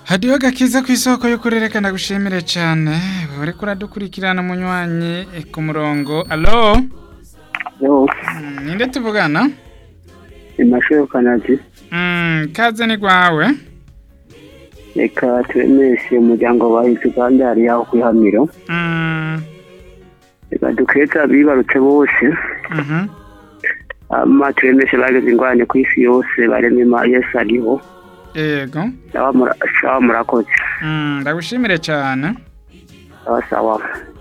Hadiyo gakiza kw'isoko yo kurerekana gushimire cyane uriko uradukurikirana munywanyi ku murongo. Allo? Yo, Ninde tuvugana? Imashyo Kanazi. Kaze ni gwawe. Reka twemeshe umuryango wahize kandi hari yaho kwihamiro. Reka duketa bibarutse bose. Twemeshe bageze ingwane ku isi yose baremema Yesu ariho. Yego. Shawa murakoze. Ndagushimire cyane. Sawa.